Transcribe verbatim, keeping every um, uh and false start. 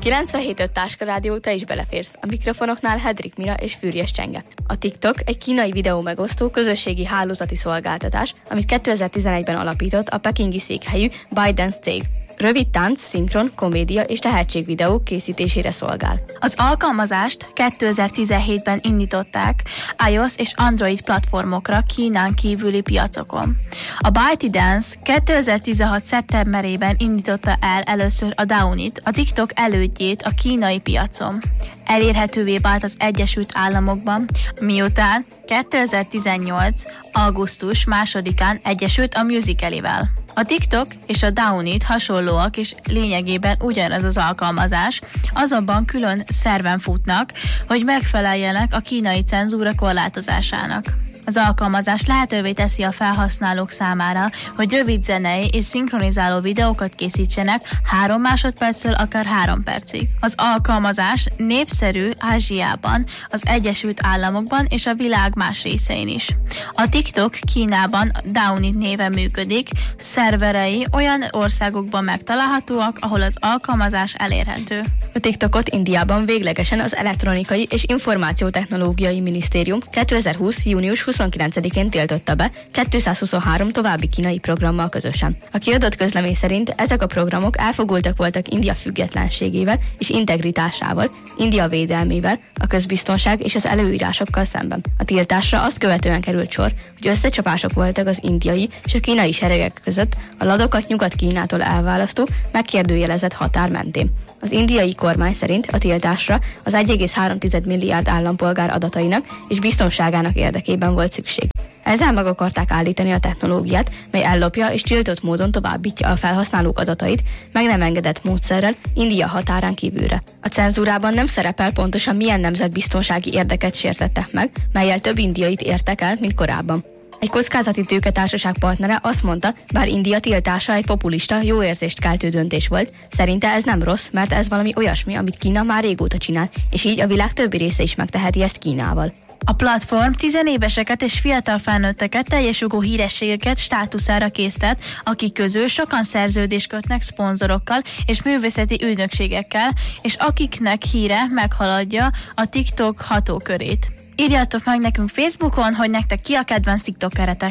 kilencvenhét öt Táska Rádió, te is beleférsz. A mikrofonoknál Hedrik Mira és Füriyes Csenge. A TikTok egy kínai videó megosztó közösségi hálózati szolgáltatás, amit kétezer-tizenegyben alapított a pekingi székhelyű ByteDance cég. Rövid tánc, szinkron, komédia és tehetségvideók készítésére szolgál. Az alkalmazást kétezer-tizenhétben indították iOS és Android platformokra Kínán kívüli piacokon. A ByteDance kétezer-tizenhat szeptemberében indította el először a Downit, a TikTok elődjét a kínai piacon. Elérhetővé vált az Egyesült Államokban, miután kétezer-tizennyolc. augusztus másodikán egyesült a Musical.ly-vel. A TikTok és a Downit hasonlóak és lényegében ugyanaz az alkalmazás, azonban külön szerven futnak, hogy megfeleljenek a kínai cenzúra korlátozásának. Az alkalmazás lehetővé teszi a felhasználók számára, hogy rövid zenei és szinkronizáló videókat készítsenek három másodperctől akár három percig. Az alkalmazás népszerű Ázsiában, az Egyesült Államokban és a világ más részein is. A TikTok Kínában Downit néven működik, szerverei olyan országokban megtalálhatóak, ahol az alkalmazás elérhető. A TikTokot Indiában véglegesen az Elektronikai és Információtechnológiai Minisztérium kétezer-húsz. június huszonkilencedikén tiltotta be kétszázhuszonhárom további kínai programmal közösen. A kiadott közlemény szerint ezek a programok elfogultak voltak India függetlenségével és integritásával, India védelmével, a közbiztonság és az előírásokkal szemben. A tiltásra azt követően került sor, hogy összecsapások voltak az indiai és a kínai seregek között a ladokat Nyugat-Kínától elválasztó, megkérdőjelezett határ mentén. Az indiai kormány szerint a tiltásra az egy egész három milliárd állampolgár adatainak és biztonságának érdekében volt szükség. Ezzel meg akarták állítani a technológiát, mely ellopja és tiltott módon továbbítja a felhasználók adatait, meg nem engedett módszerrel India határán kívülre. A cenzúrában nem szerepel pontosan milyen nemzetbiztonsági érdeket sértettek meg, mellyel több indiait értek el, mint korábban. Egy kockázati tőketársaság partnere azt mondta, bár India tiltása egy populista, jó érzést keltő döntés volt, szerinte ez nem rossz, mert ez valami olyasmi, amit Kína már régóta csinál, és így a világ többi része is megteheti ezt Kínával. A platform tizenéveseket és fiatal felnőtteket teljes jogú hírességeket státuszára késztet, akik közül sokan szerződést kötnek szponzorokkal és művészeti ügynökségekkel, és akiknek híre meghaladja a TikTok hatókörét. Írjátok meg nekünk Facebookon, hogy nektek ki a kedvenc TikTokeretek.